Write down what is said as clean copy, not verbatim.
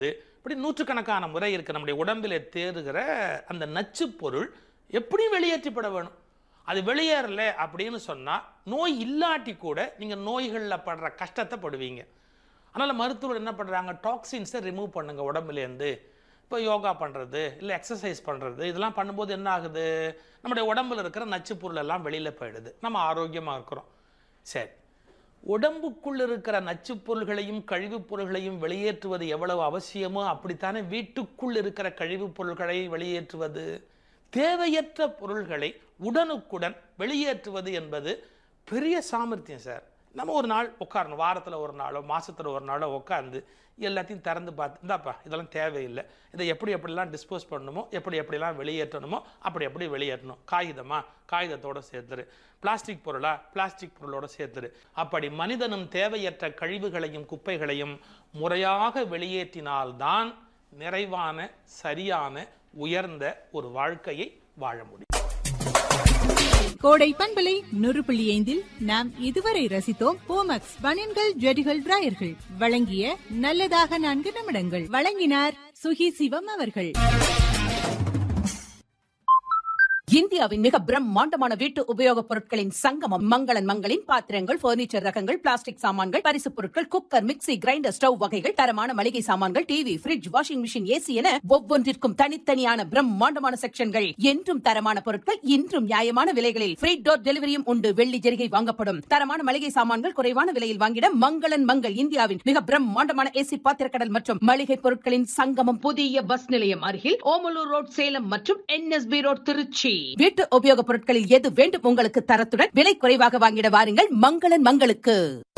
இப்படி நூற்றுக்கணக்கான முறை இருக்கு. நம்முடைய உடம்பிலே தேறுகிற அந்த நச்சு பொருள் எப்படி வெளியேற்றப்பட வேணும். அது வெளியேறல அப்படின்னு சொன்னா நோய் இல்லாட்டி கூட நீங்க நோய்களில் படுற கஷ்டத்தை படுவீங்க. அதனால மருத்துவர் என்ன பண்றாங்க, டாக்ஸின்ஸை ரிமூவ் பண்ணுங்க உடம்புலேருந்து. இப்போ யோகா பண்ணுறது இல்லை எக்ஸசைஸ் பண்ணுறது இதெல்லாம் பண்ணும்போது என்ன ஆகுது, நம்முடைய உடம்புல இருக்கிற நச்சு பொருள் எல்லாம் வெளியில் போயிடுது, நம்ம ஆரோக்கியமாக இருக்கிறோம். சரி, உடம்புக்குள் இருக்கிற நச்சு பொருள்களையும் கழிவுப் பொருள்களையும் வெளியேற்றுவது எவ்வளவு அவசியமோ அப்படித்தானே வீட்டுக்குள் இருக்கிற கழிவுப் பொருள்களை வெளியேற்றுவது, தேவையற்ற பொருள்களை உடனுக்குடன் வெளியேற்றுவது என்பது பெரிய சாமர்த்தியம் சார். நம்ம ஒரு நாள் உட்காரணும், வாரத்தில் ஒரு நாளோ மாதத்தில் ஒரு நாளோ உட்காந்து எல்லாத்தையும் திறந்து பார்த்து, இந்தாப்பா இதெல்லாம் தேவையில்லை, இதை எப்படிலாம் டிஸ்போஸ் பண்ணணுமோ எப்படிலாம் வெளியேற்றணுமோ அப்படி வெளியேற்றணும். காகிதத்தோடு சேர்த்துரு, பிளாஸ்டிக் பொருளோட சேர்த்துரு. அப்படி மனிதனும் தேவையற்ற கழிவுகளையும் குப்பைகளையும் முறையாக வெளியேற்றினால்தான் நிறைவான சரியான உயர்ந்த ஒரு வாழ்க்கையை வாழ முடியும். கோடை பண்பலை 100.5 நாம் இதுவரை ரசித்தோம் போமக்ஸ் பனியன்கள் ஜெடிகள் டிராயர்கள் வழங்கிய நல்லதாக 4 நிமிடங்கள். வழங்கினார் சுகி சிவம் அவர்கள். இந்தியாவின் மிக பிரம்மாண்டமான வீட்டு உபயோகப் பொருட்களின் சங்கமம் மங்களன் மங்களின் பாத்திரங்கள், பர்னிச்சர் ரகங்கள், பிளாஸ்டிக் சாமான்கள், பரிசுப் பொருட்கள், குக்கர், மிக்ஸி, கிரைண்டர், ஸ்டவ் வகைகள், தரமான மளிகை சாமான்கள், TV, fridge, washing machine, AC என ஒவ்வொன்றிற்கும் தனித்தனியான பிரம்மாண்டமான செக்ஷன்கள். என்றும் தரமான பொருட்கள், இன்றும் நியாயமான விலைகளில் ஃப்ரீ டோர் டெலிவரியும் உண்டு. வெள்ளி ஜெரிகை வாங்கப்படும். தரமான மளிகை சாமான்கள் குறைவான விலையில் வாங்கிட மங்களன் மங்கள். இந்தியாவின் மிக பிரம்மாண்டமான ஏசி பாத்திரக்கடல் மற்றும் மளிகை பொருட்களின் சங்கமம். புதிய பஸ் நிலையம் அருகில் ஓமலூர் ரோட் சேலம் மற்றும் NSB ரோட் திருச்சி. வீட்டு உபயோகப் பொருட்களில் எது வேண்டும் உங்களுக்கு தரத்துடன் விலை குறைவாக வாங்கிட வாருங்கள் மங்களன் மங்களுக்கு.